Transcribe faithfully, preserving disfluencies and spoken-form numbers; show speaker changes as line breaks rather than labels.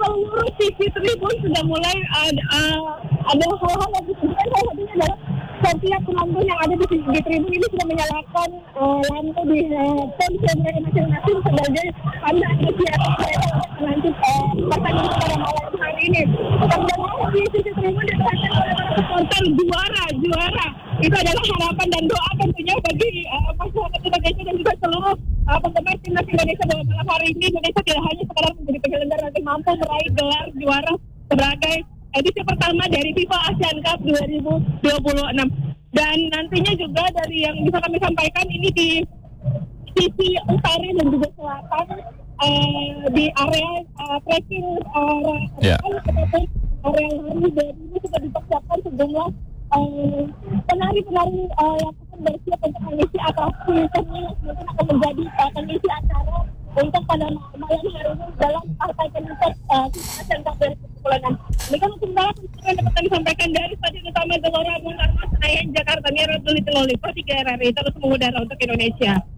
seluruh sisi tribun sudah mulai uh, uh, ada hal-hal yang disebutkan, salah satunya adalah setiap penonton yang ada di, di tribun ini sudah menyalakan uh, lampu di uh, ponsel mereka masing-masing sebagai tanda apresiasi mereka lanjut uh, pertandingan pada malam hari ini. Dan di sisi tribun dikatakan oleh para supporter juara, juara. Itu adalah harapan dan doa tentunya bagi uh, masyarakat Indonesia dan juga seluruh uh, penggemar timnas Indonesia bahwa malam hari ini Indonesia tidak hanya sekedar menjadi penyelenggara, tapi mampu meraih gelar juara sebagai edisi pertama dari FIFA Asian Cup dua ribu dua puluh enam. Dan nantinya juga dari yang bisa kami sampaikan ini di sisi utara dan juga selatan uh, di area uh, trekking uh, yeah. ataupun area lari dari ini sudah dipersiapkan sejumlah uh, penari-penari uh, yang akan bersiap untuk mengisi atraksi seni yang mungkin akan menjadi uh, pengisi acara untuk pada malam hari ini dalam partai penutup uh, FIFA Asian Cup dua ribu dua puluh enam. Ini kan sementara yang dapat kami sampaikan dari Stadion Utama Gelora Bung Karno Senayan Jakarta. Mira Abdul Itiloli, Pro tiga R R I terus mengudara untuk Indonesia.